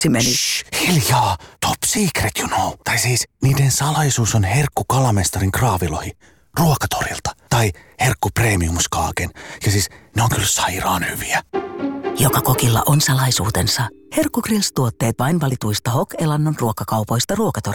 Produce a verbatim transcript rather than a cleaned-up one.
meni. Shh, hiljaa! Top secret, you know. Tai siis, niiden salaisuus on herkku kalamestarin kraavilohi. Ruokatorilta. Tai herkku premiumskaaken. Ja siis, ne on kyllä sairaan hyviä. Joka kokilla on salaisuutensa. Herkku Grills-tuotteet vain valituista Hok-elannon ruokakaupoista Ruokatorille.